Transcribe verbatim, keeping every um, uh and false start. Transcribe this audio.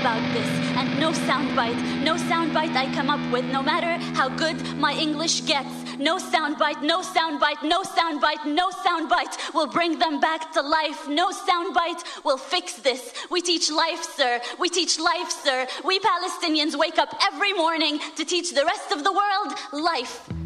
about this, and no soundbite, no soundbite I come up with, no matter how good my English gets, no soundbite, no soundbite, no soundbite, no soundbite will bring them back to life. No soundbite will fix this. We teach life, sir. We teach life, sir. We Palestinians wake up every morning to teach the rest of the world life.